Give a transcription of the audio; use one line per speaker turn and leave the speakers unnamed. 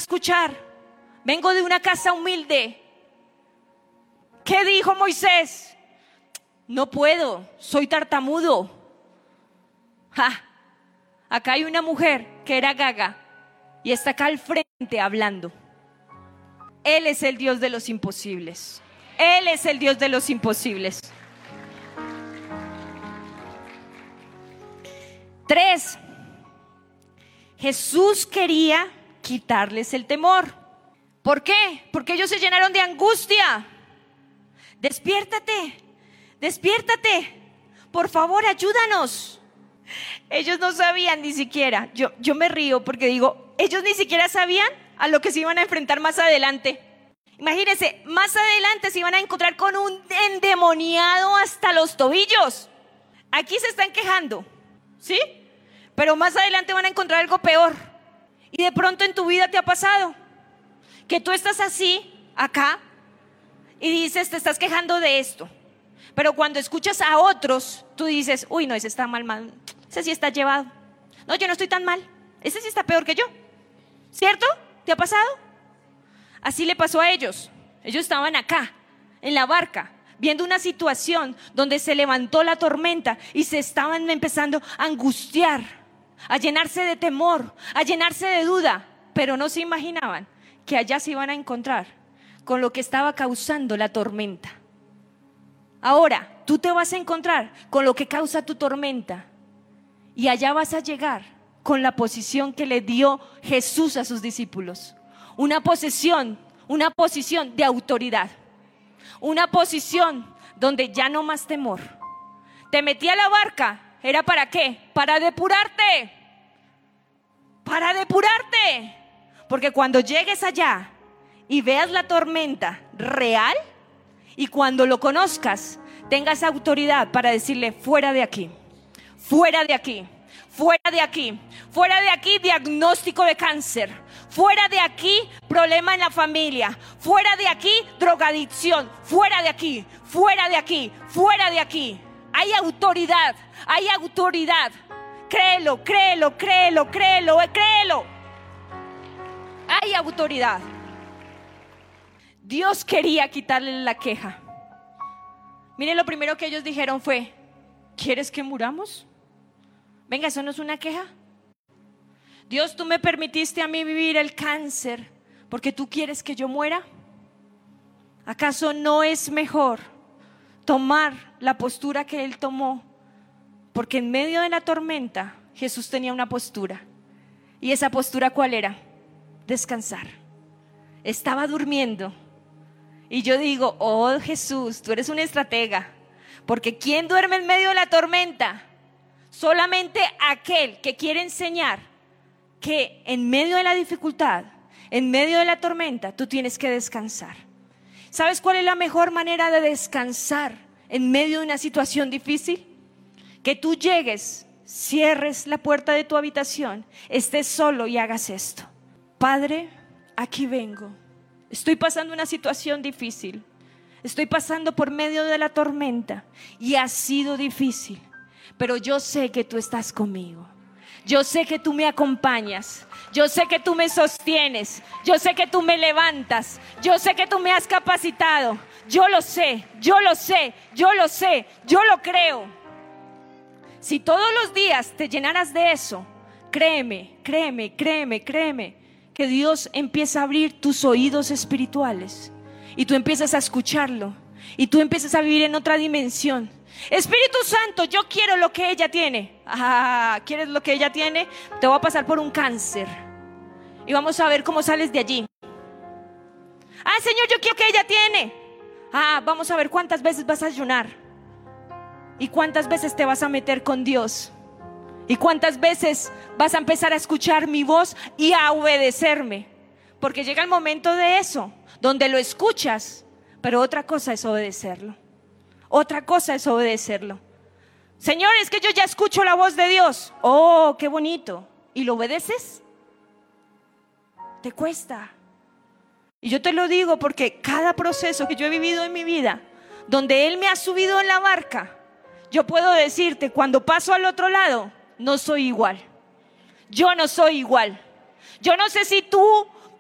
escuchar. Vengo de una casa humilde. ¿Qué dijo Moisés? No puedo, soy tartamudo. Acá hay una mujer que era gaga y está acá al frente hablando. Él es el Dios de los imposibles. Él es el Dios de los imposibles. 3. Jesús quería quitarles el temor. ¿Por qué? Porque ellos se llenaron de angustia. Despiértate, despiértate. Por favor, ayúdanos. Ellos no sabían ni siquiera. Yo me río porque digo, ellos ni siquiera sabían a lo que se iban a enfrentar más adelante. Imagínense, más adelante se iban a encontrar con un endemoniado hasta los tobillos. Aquí se están quejando, ¿sí? Pero más adelante van a encontrar algo peor. Y de pronto en tu vida te ha pasado que tú estás así, acá, y dices, te estás quejando de esto. Pero cuando escuchas a otros, tú dices, uy, no, ese está mal, ese sí está llevado. No, yo no estoy tan mal, ese sí está peor que yo. ¿Cierto? ¿Te ha pasado? Así le pasó a ellos. Ellos estaban acá, en la barca, viendo una situación donde se levantó la tormenta y se estaban empezando a angustiar, a llenarse de temor, a llenarse de duda, pero no se imaginaban que allá se iban a encontrar con lo que estaba causando la tormenta. Ahora, tú te vas a encontrar con lo que causa tu tormenta y allá vas a llegar con la posición que le dio Jesús a sus discípulos. Una posición de autoridad. Una posición donde ya no más temor. Te metí a la barca, ¿era para qué? Para depurarte. Para depurarte. Porque cuando llegues allá y veas la tormenta real y cuando lo conozcas, tengas autoridad para decirle, fuera de aquí, fuera de aquí, fuera de aquí, fuera de aquí, diagnóstico de cáncer, fuera de aquí, problema en la familia, fuera de aquí, drogadicción, fuera de aquí, fuera de aquí, fuera de aquí. Hay autoridad, hay autoridad. Créelo, créelo, créelo, créelo, créelo. Hay autoridad. Dios quería quitarle la queja. Miren, lo primero que ellos dijeron fue, ¿quieres que muramos? Venga, eso no es una queja. Dios, tú me permitiste a mí vivir el cáncer porque tú quieres que yo muera. ¿Acaso no es mejor tomar la postura que Él tomó? Porque en medio de la tormenta Jesús tenía una postura. ¿Y esa postura cuál era? Descansar. Estaba durmiendo. Y yo digo, oh Jesús, tú eres un estratega. Porque ¿quién duerme en medio de la tormenta? Solamente aquel que quiere enseñar que en medio de la dificultad, en medio de la tormenta, tú tienes que descansar. ¿Sabes cuál es la mejor manera de descansar en medio de una situación difícil? Que tú llegues, cierres la puerta de tu habitación, estés solo y hagas esto. Padre, aquí vengo. Estoy pasando una situación difícil. Estoy pasando por medio de la tormenta y ha sido difícil. Pero yo sé que tú estás conmigo. Yo sé que tú me acompañas. Yo sé que tú me sostienes. Yo sé que tú me levantas. Yo sé que tú me has capacitado. Yo lo sé, yo lo sé, yo lo sé, yo lo creo. Si todos los días te llenaras de eso, créeme, créeme, créeme, créeme, que Dios empieza a abrir tus oídos espirituales y tú empiezas a escucharlo y tú empiezas a vivir en otra dimensión. Espíritu Santo, yo quiero lo que ella tiene. ¿Quieres lo que ella tiene? Te voy a pasar por un cáncer y vamos a ver cómo sales de allí. Señor, yo quiero que ella tiene. Vamos a ver cuántas veces vas a ayunar y cuántas veces te vas a meter con Dios y cuántas veces vas a empezar a escuchar mi voz y a obedecerme. Porque llega el momento de eso, donde lo escuchas, pero otra cosa es obedecerlo. Otra cosa es obedecerlo. Señor, es que yo ya escucho la voz de Dios. Oh, qué bonito. ¿Y lo obedeces? Te cuesta. Y yo te lo digo porque cada proceso que yo he vivido en mi vida, donde Él me ha subido en la barca, yo puedo decirte, cuando paso al otro lado, no soy igual. Yo no soy igual. Yo no sé si tú